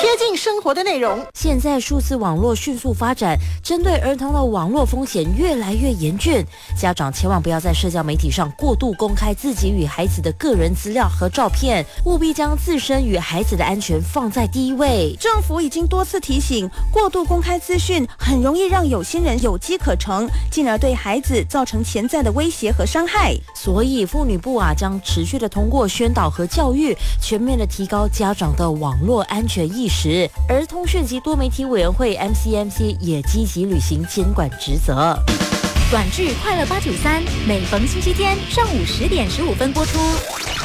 贴近生活的内容。 现在数字网络迅速发展，针对儿童的网络风险越来越严峻，家长千万不要在社交媒体上过度公开自己与孩子的个人资料和照片，务必将自身与孩子的安全放在第一位。 政府已经多次提醒，过度公开资讯很容易让有心人有机可乘，进而对孩子造成潜在的威胁和伤害。 所以妇女部将持续的通过宣导和教育，全面的提高家长的网络安全意识。而通讯及多媒体委员会 MCMC 也积极履行监管职责。 短剧《快乐893》每逢星期天上午10点15分播出。